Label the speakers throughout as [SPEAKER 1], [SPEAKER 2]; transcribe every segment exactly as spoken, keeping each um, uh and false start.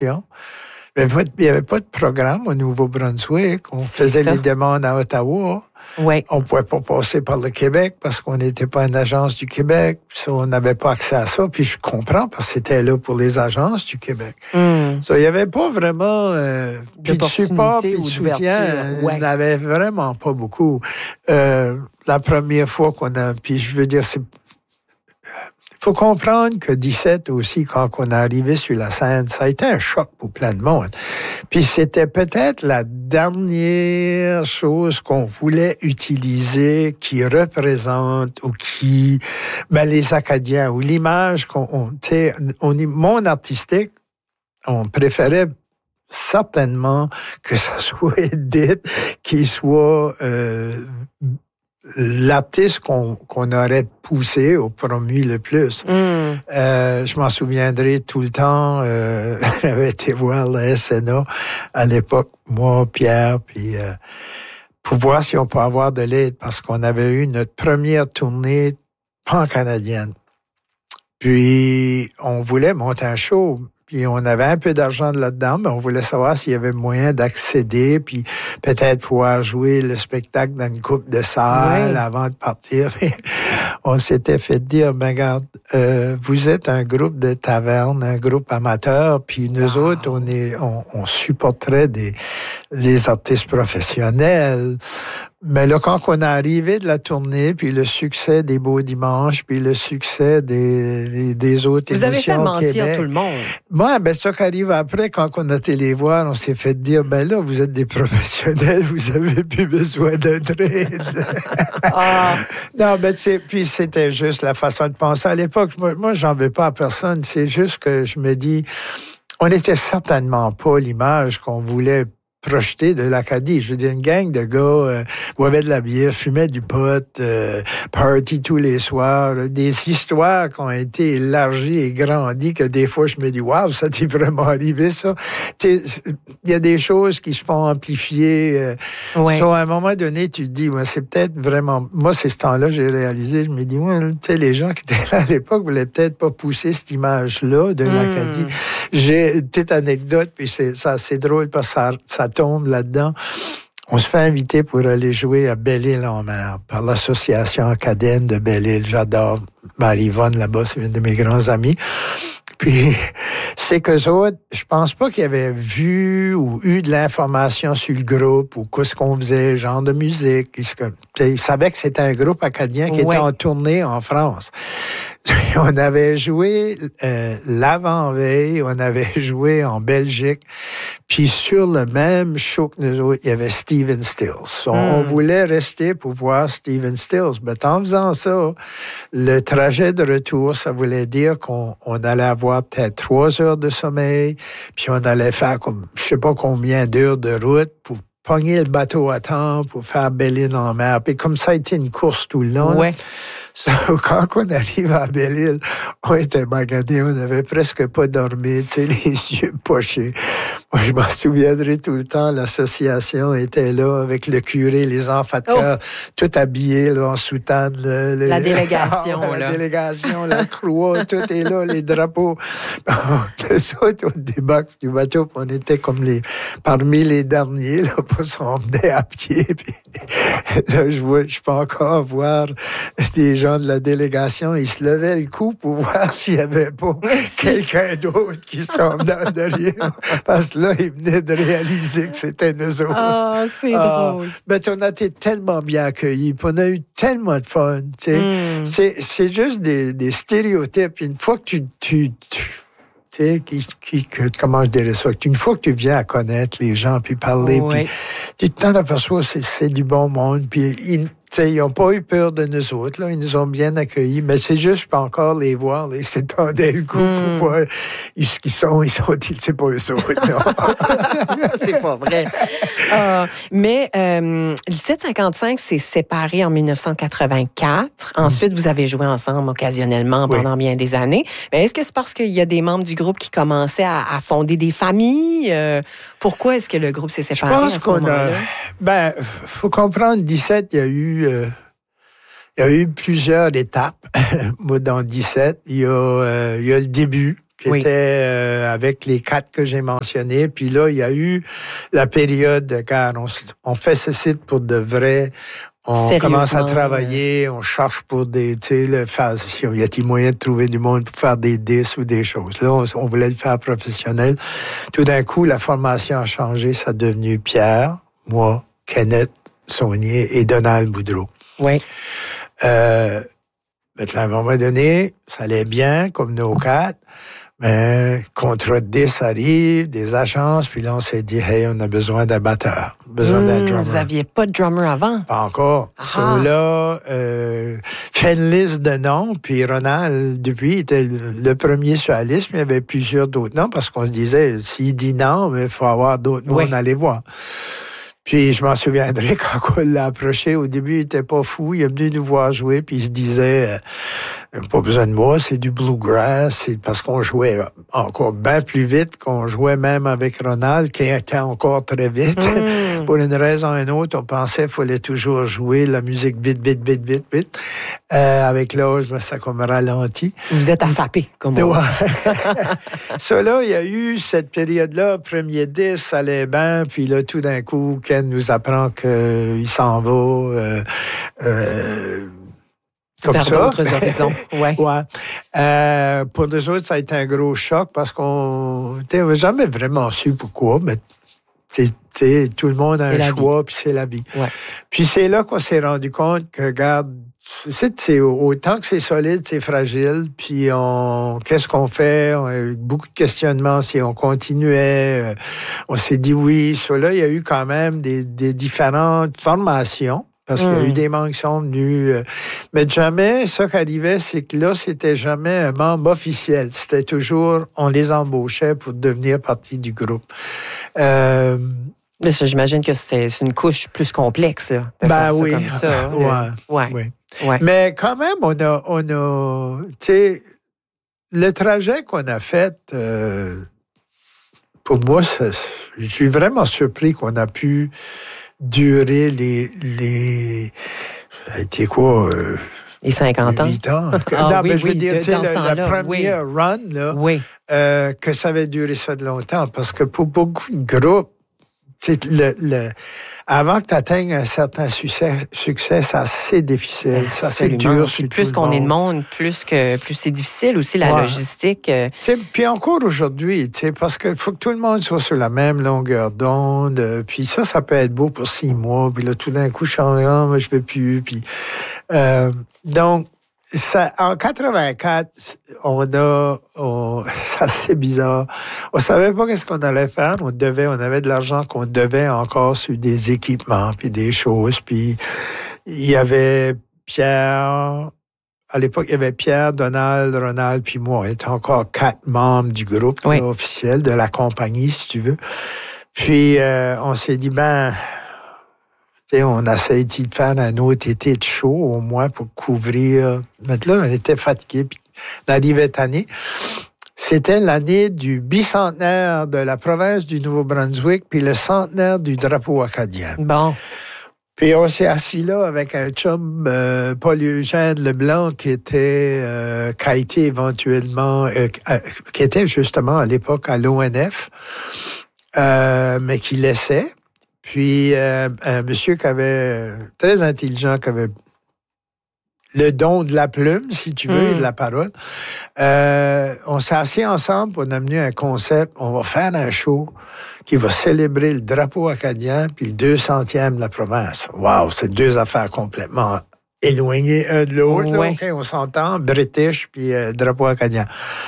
[SPEAKER 1] Il n'y avait pas de programme au Nouveau-Brunswick. On
[SPEAKER 2] C'est
[SPEAKER 1] faisait
[SPEAKER 2] ça.
[SPEAKER 1] les demandes à Ottawa.
[SPEAKER 2] Oui.
[SPEAKER 1] On ne pouvait pas passer par le Québec parce qu'on n'était pas une agence du Québec. Ça, on n'avait pas accès à ça. Puis je comprends parce que c'était là pour les agences du Québec.
[SPEAKER 2] Mm.
[SPEAKER 1] Ça, il n'y avait pas vraiment... Euh, puis de support, puis de soutien, euh,
[SPEAKER 2] ouais.
[SPEAKER 1] il n'y avait vraiment pas beaucoup. Euh, la première fois qu'on a... Puis je veux dire, c'est... Il faut comprendre que dix-sept aussi, quand on est arrivé sur la scène, ça a été un choc pour plein de monde. Puis c'était peut-être la dernière chose qu'on voulait utiliser qui représente ou qui, ben, les Acadiens, ou l'image qu'on, on, tu sais, on, monde artistique, on préférait certainement que ça soit Edith qui soit euh, l'artiste qu'on, qu'on aurait poussé ou promu le plus.
[SPEAKER 2] Mm.
[SPEAKER 1] Euh, je m'en souviendrai tout le temps. Euh, j'avais été voir la S N A à l'époque, moi, Pierre, puis euh, pour voir si on peut avoir de l'aide, parce qu'on avait eu notre première tournée pan-canadienne. Puis, on voulait monter un show. Puis on avait un peu d'argent là-dedans, mais on voulait savoir s'il y avait moyen d'accéder, puis peut-être pouvoir jouer le spectacle dans une coupe de salle
[SPEAKER 2] ouais.
[SPEAKER 1] avant de partir. On s'était fait dire, ben regarde, euh, vous êtes un groupe de taverne, un groupe amateur, puis nous wow. autres, on est, on, on supporterait des, des artistes professionnels. Mais là, quand on est arrivé de la tournée, puis le succès des Beaux Dimanches, puis le succès des, des, des autres
[SPEAKER 2] vous
[SPEAKER 1] émissions
[SPEAKER 2] Vous avez fait mentir
[SPEAKER 1] Québec,
[SPEAKER 2] tout le monde.
[SPEAKER 1] Moi, ben ça qui arrive après, quand on a été les voir, on s'est fait dire, ben là, vous êtes des professionnels, vous avez plus besoin d'aide. ah. Non, ben tu sais, puis c'était juste la façon de penser à l'époque. Moi, moi j'en veux pas à personne. C'est juste que je me dis, on n'était certainement pas l'image qu'on voulait projeté de l'Acadie. Je veux dire, une gang de gars euh, boivaient de la bière, fumaient du pot, euh, party tous les soirs, des histoires qui ont été élargies et grandies que des fois, je me dis, waouh, ça t'est vraiment arrivé, ça. Il y a des choses qui se font amplifier. Euh,
[SPEAKER 2] ouais.
[SPEAKER 1] so, à un moment donné, tu te dis, ouais, c'est peut-être vraiment... Moi, c'est ce temps-là, j'ai réalisé, je me dis, ouais, tu sais, les gens qui étaient là à l'époque voulaient peut-être pas pousser cette image-là de mm. l'Acadie. J'ai une petite anecdote, puis c'est, ça, c'est drôle parce que ça, ça tombe là-dedans. On se fait inviter pour aller jouer à Belle-Île-en-Mer par l'association acadienne de Belle-Île. J'adore Marie-Yvonne là-bas, c'est une de mes grands amis. Puis, c'est qu'eux autres, je pense pas qu'ils avaient vu ou eu de l'information sur le groupe ou qu'est-ce qu'on faisait, genre de musique. Ils savaient que c'était un groupe acadien qui ouais. était en tournée en France. On avait joué euh, l'avant-veille, on avait joué en Belgique, puis sur le même show que nous autres, il y avait Stephen Stills. On, mm. on voulait rester pour voir Stephen Stills. Mais en faisant ça, le trajet de retour, ça voulait dire qu'on on allait avoir peut-être trois heures de sommeil, puis on allait faire comme je sais pas combien d'heures de route pour pogner le bateau à temps pour faire Belle-Île-en-Mer. Puis comme ça a été une course tout le long.
[SPEAKER 2] Ouais.
[SPEAKER 1] So, quand on arrive à Belle-Île, on était magadés, on n'avait presque pas dormi, tu sais, les yeux pochés. Moi, je m'en souviendrai tout le temps, l'association était là avec le curé, les enfants de cœur, oh. tout habillés là, en soutane. Le, le,
[SPEAKER 2] la délégation,
[SPEAKER 1] ah,
[SPEAKER 2] là.
[SPEAKER 1] La délégation, la croix, tout est là, les drapeaux. Les autres, on débarque du bateau, on était comme les parmi les derniers, là, parce qu'on venait à pied. Puis, là, je vois, je peux encore voir des gens de la délégation, ils se levaient le cou pour voir s'il n'y avait pas quelqu'un d'autre qui s'en venait derrière. Parce que là, ils venaient de réaliser que c'était nous autres.
[SPEAKER 2] Ah, oh, c'est
[SPEAKER 1] ah,
[SPEAKER 2] drôle.
[SPEAKER 1] Mais on a été tellement bien accueillis, puis on a eu tellement de fun. Tu sais. Mm. C'est, c'est juste des, des stéréotypes. Une fois que tu... tu, tu tu sais, qui, qui, que, comment je dirais ça? Une fois que tu viens à connaître les gens, puis parler,
[SPEAKER 2] oui.
[SPEAKER 1] puis tu t'en aperçois, c'est, c'est du bon monde, puis ils, ils n'ont pas eu peur de nous autres, là, ils nous ont bien accueillis, mais c'est juste, je peux encore les voir, là, ils s'étendaient le coup mm. pour voir ce qu'ils sont, ils sont, c'est pas eux autres, non.
[SPEAKER 2] C'est pas vrai. Uh, mais euh, le sept cinquante-cinq s'est séparé en dix-neuf cent quatre-vingt-quatre. Mm. Ensuite, vous avez joué ensemble occasionnellement pendant oui. bien des années. Mais est-ce que c'est parce qu'il y a des membres du groupe qui commençaient à, à fonder des familles? Euh, pourquoi est-ce que le groupe s'est séparé?
[SPEAKER 1] Je pense
[SPEAKER 2] à ce
[SPEAKER 1] qu'on
[SPEAKER 2] moment-là?
[SPEAKER 1] a... Ben, faut comprendre, dix-sept, il y a eu... Euh, il y a eu plusieurs étapes. Moi, dans dix-sept, il y a, euh, il y a le début, qui
[SPEAKER 2] oui.
[SPEAKER 1] était euh, avec les quatre que j'ai mentionnés. Puis là, il y a eu la période de car on, on fait ce site pour de vrai. On commence à travailler, on cherche pour des, tu sais, le faire, il y a-t-il moyen de trouver du monde pour faire des disques ou des choses. Là, on, on voulait le faire professionnel. Tout d'un coup, la formation a changé, ça a devenu Pierre, moi, Kenneth Saunier et Donald Boudreau.
[SPEAKER 2] Oui.
[SPEAKER 1] Euh, maintenant, à un moment donné, ça allait bien, comme nos quatre. Mais contrat de disques arrive, des agences, puis là, on s'est dit, hey, on a besoin d'un batteur, besoin mmh, d'un drummer.
[SPEAKER 2] Vous n'aviez pas de drummer avant?
[SPEAKER 1] Pas encore.
[SPEAKER 2] Ah.
[SPEAKER 1] So là, euh, fait une liste de noms, puis Ronald, depuis, était le premier sur la liste, mais il y avait plusieurs d'autres noms, parce qu'on se disait, s'il dit non, il faut avoir d'autres noms, oui. On allait voir. Puis je m'en souviendrai quand on l'a approché, au début, il était pas fou, il est venu nous voir jouer, puis il se disait, euh, pas besoin de moi, c'est du bluegrass, c'est parce qu'on jouait encore bien plus vite qu'on jouait même avec Ronald, qui était encore très vite. Mm. Pour une raison ou une autre, on pensait qu'il fallait toujours jouer la musique vite, vite, vite, vite, vite. Euh, avec l'âge, ben, ça comme ralenti.
[SPEAKER 2] Vous êtes affapé, comme on dit.
[SPEAKER 1] Ça, là, il y a eu cette période-là, premier disque, ça allait bien, puis là, tout d'un coup, Ken nous apprend qu'il s'en va. Euh, euh, Comme
[SPEAKER 2] vers
[SPEAKER 1] ça.
[SPEAKER 2] d'autres horizons. Ouais.
[SPEAKER 1] ouais. Euh, pour nous autres, ça a été un gros choc parce qu'on n'avait jamais vraiment su pourquoi, mais c'est, tout le monde a un choix, puis c'est la vie.
[SPEAKER 2] Ouais.
[SPEAKER 1] Puis c'est là qu'on s'est rendu compte que, regarde, c'est, c'est, autant que c'est solide, c'est fragile, puis on, qu'est-ce qu'on fait? On a eu beaucoup de questionnements si on continuait. Euh, on s'est dit oui. Ça, là, il y a eu quand même des, des différentes formations. Parce qu'il y a eu des membres qui sont venus. Euh, mais jamais, ce qui arrivait, c'est que là, c'était jamais un membre officiel. C'était toujours, on les embauchait pour devenir partie du groupe. Euh,
[SPEAKER 2] mais ça, j'imagine que c'est, c'est une couche plus complexe, là.
[SPEAKER 1] Ben oui.
[SPEAKER 2] Comme ça,
[SPEAKER 1] ouais,
[SPEAKER 2] ouais.
[SPEAKER 1] oui.
[SPEAKER 2] Ouais.
[SPEAKER 1] Mais quand même, on a, on a, tu sais, le trajet qu'on a fait, euh, pour moi, ça, je suis vraiment surpris qu'on a pu durer les, les, ça a été quoi, euh,
[SPEAKER 2] les cinquante ans?
[SPEAKER 1] huit ans.
[SPEAKER 2] Ah,
[SPEAKER 1] non,
[SPEAKER 2] oui,
[SPEAKER 1] mais je veux
[SPEAKER 2] oui,
[SPEAKER 1] dire,
[SPEAKER 2] de,
[SPEAKER 1] tu sais, la, la première
[SPEAKER 2] oui.
[SPEAKER 1] run, là,
[SPEAKER 2] oui.
[SPEAKER 1] euh, que ça avait duré ça de longtemps, parce que pour beaucoup de groupes, tu sais, le, le, avant que tu atteignes un certain succès, succès c'est assez difficile. Ça, c'est dur sur
[SPEAKER 2] plus
[SPEAKER 1] tout
[SPEAKER 2] qu'on
[SPEAKER 1] le
[SPEAKER 2] est de
[SPEAKER 1] monde,
[SPEAKER 2] monde, plus que plus c'est difficile aussi, la
[SPEAKER 1] ouais.
[SPEAKER 2] logistique. Euh...
[SPEAKER 1] Puis encore aujourd'hui, parce qu'il faut que tout le monde soit sur la même longueur d'onde. Puis ça, ça peut être beau pour six mois. Puis là, tout d'un coup, je suis en moi, je ne veux plus. Puis, euh, donc, ça, en quatre-vingt-quatre, on a, on, ça c'est bizarre. On savait pas qu'est-ce qu'on allait faire. On devait, on avait de l'argent qu'on devait encore sur des équipements puis des choses. Puis il y avait Pierre. À l'époque, il y avait Pierre, Donald, Ronald, puis moi. On était encore quatre membres du groupe oui. là, officiel de la compagnie, si tu veux. Puis euh, on s'est dit ben. On a essayé de faire un autre été de show, au moins, pour couvrir. Mais là, on était fatigués. Puis, l'arrivée cette année, c'était l'année du bicentenaire de la province du Nouveau-Brunswick, puis le centenaire du drapeau acadien.
[SPEAKER 2] Bon.
[SPEAKER 1] Puis on s'est assis là avec un chum, euh, Paul-Eugène Leblanc, qui était, euh, qui a été éventuellement, euh, qui était justement à l'époque à l'O N F, euh, mais qui laissait. Puis, euh, un monsieur qui avait, très intelligent, qui avait le don de la plume, si tu veux, mmh. et de la parole. Euh, on s'est assis ensemble pour amener un concept. On va faire un show qui va célébrer le drapeau acadien puis le deux centième de la province. Wow, c'est deux affaires complètement éloignées un de l'autre. Ouais. Là, okay, on s'entend, British puis euh, drapeau acadien.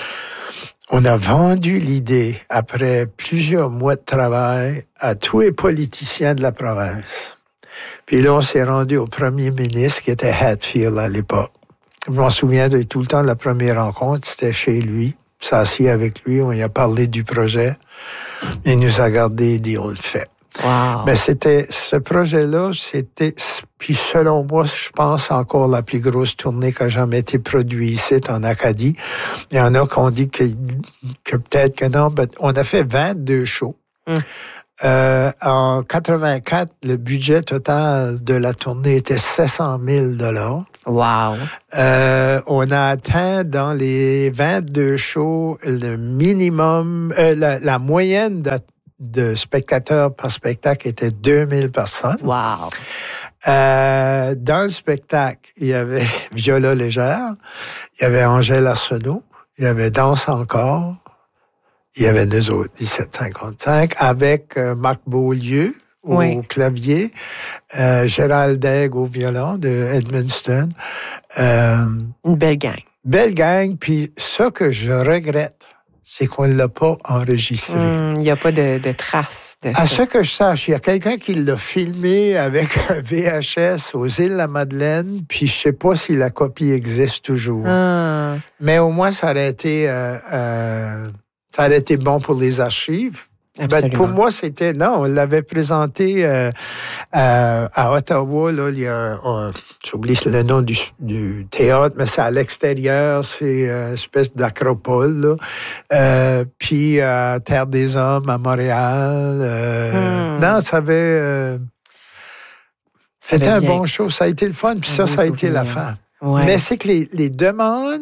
[SPEAKER 1] On a vendu l'idée, après plusieurs mois de travail, à tous les politiciens de la province. Puis là, on s'est rendu au premier ministre, qui était Hatfield à l'époque. Je m'en souviens de tout le temps de la première rencontre, c'était chez lui. On s'est assis avec lui, on lui a parlé du projet. Il nous a regardé et dit, on le fait.
[SPEAKER 2] Wow.
[SPEAKER 1] Mais c'était, ce projet-là, c'était, puis selon moi, je pense encore la plus grosse tournée qui a jamais été produite ici, en Acadie. Il y en a qui ont dit que, que peut-être que non, mais on a fait vingt-deux shows. Mm. Euh, en quatre-vingt-quatre, le budget total de la tournée était sept cent mille dollars.
[SPEAKER 2] Wow!
[SPEAKER 1] Euh, on a atteint dans les vingt-deux shows le minimum, euh, la, la moyenne de, de spectateurs par spectacle était deux mille personnes.
[SPEAKER 2] Wow!
[SPEAKER 1] Euh, dans le spectacle, il y avait Viola Légère, il y avait Angèle Arsenault, il y avait Danse encore, il y avait nous autres, dix-sept cinquante-cinq, avec euh, Marc Beaulieu au oui. clavier, euh, Gérald Daigle au violon de Edmundston. Euh,
[SPEAKER 2] Une belle gang.
[SPEAKER 1] Belle gang, puis ce que je regrette, c'est qu'on ne l'a pas enregistré.
[SPEAKER 2] Il n'y mmh, a pas de, de traces de
[SPEAKER 1] à
[SPEAKER 2] ça.
[SPEAKER 1] ce que je sache, il y a quelqu'un qui l'a filmé avec un V H S aux îles-de-la-Madeleine, puis je ne sais pas si la copie existe toujours.
[SPEAKER 2] Ah.
[SPEAKER 1] Mais au moins, ça aurait été, euh, euh, ça aurait été bon pour les archives. Ben, pour moi, c'était... Non, on l'avait présenté euh, à, à Ottawa. Là, il y a... Oh, j'oublie le nom du, du théâtre, mais c'est à l'extérieur. C'est une espèce d'acropole. Là. Euh, puis à Terre des Hommes, à Montréal. Euh, hmm. Non, ça avait... Euh, c'était un bon show. Ça a été le fun. Puis ça, ça a souvenir. été la fin. Ouais. Mais c'est que les, les demandes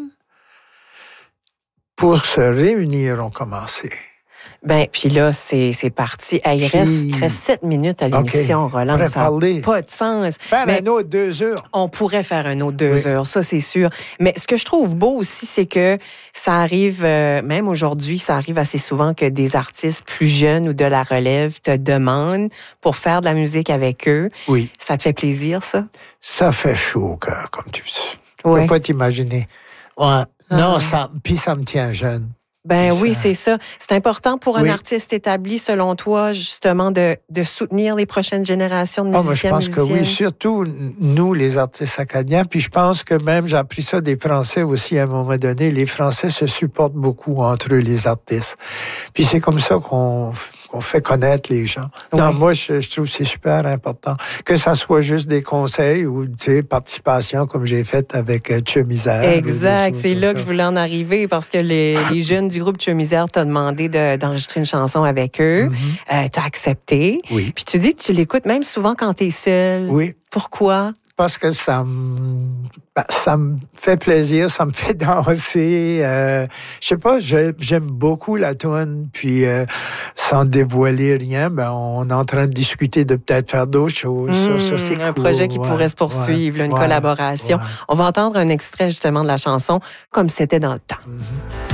[SPEAKER 1] pour se réunir ont commencé.
[SPEAKER 2] Ben, puis là, c'est, c'est parti. Hey, il, puis... reste, il reste sept minutes à l'émission, okay. Roland. Ça n'a pas de sens.
[SPEAKER 1] Faire mais un autre deux heures.
[SPEAKER 2] On pourrait faire un autre deux oui. heures, ça, c'est sûr. Mais ce que je trouve beau aussi, c'est que ça arrive, euh, même aujourd'hui, ça arrive assez souvent que des artistes plus jeunes ou de la relève te demandent pour faire de la musique avec eux.
[SPEAKER 1] Oui.
[SPEAKER 2] Ça te fait plaisir, ça?
[SPEAKER 1] Ça fait chaud au cœur, comme tu sais. Tu ne peux pas t'imaginer. Ouais. Ah. Non, ça, puis ça me tient jeune.
[SPEAKER 2] Ben oui, c'est ça. C'est important pour un oui. artiste établi, selon toi, justement, de, de soutenir les prochaines générations de musiciens. Oh, moi,
[SPEAKER 1] je pense
[SPEAKER 2] musiciennes.
[SPEAKER 1] que oui, surtout nous, les artistes acadiens. Puis je pense que même, j'ai appris ça des Français aussi à un moment donné. Les Français se supportent beaucoup entre eux, les artistes. Puis c'est comme ça qu'on, qu'on fait connaître les gens. Oui. Non, moi, je, je trouve que c'est super important. Que ça soit juste des conseils ou, tu sais, participation, comme j'ai fait avec euh, Tchè Misère.
[SPEAKER 2] Exact. C'est là ça. que je voulais en arriver parce que les, les jeunes du groupe Tchè Misère t'ont demandé de, d'enregistrer une chanson avec eux. Mm-hmm. Euh, t'as accepté.
[SPEAKER 1] Oui.
[SPEAKER 2] Puis tu dis que tu l'écoutes même souvent quand t'es seul.
[SPEAKER 1] Oui.
[SPEAKER 2] Pourquoi?
[SPEAKER 1] Parce que ça me, ça me fait plaisir, ça me fait danser. Euh, je sais pas, je, j'aime beaucoup la toune. Puis, euh, sans dévoiler rien, ben, on est en train de discuter de peut-être faire d'autres choses. Mmh, ça, ça, c'est
[SPEAKER 2] un
[SPEAKER 1] cool.
[SPEAKER 2] projet qui
[SPEAKER 1] ouais,
[SPEAKER 2] pourrait se poursuivre,
[SPEAKER 1] ouais,
[SPEAKER 2] une
[SPEAKER 1] ouais,
[SPEAKER 2] collaboration. Ouais. On va entendre un extrait justement de la chanson, comme c'était dans le temps. Mmh.